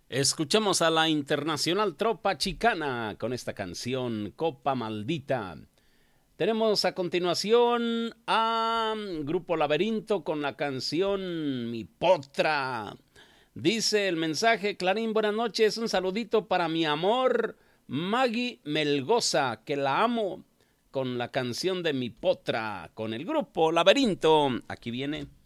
Escuchamos a la Internacional Tropa Chicana con esta canción Copa Maldita. Tenemos a continuación a Grupo Laberinto con la canción Mi Potra. Dice el mensaje: Clarín, buenas noches, un saludito para mi amor Maggie Melgoza, que la amo, con la canción de Mi Potra, con el Grupo Laberinto. Aquí viene.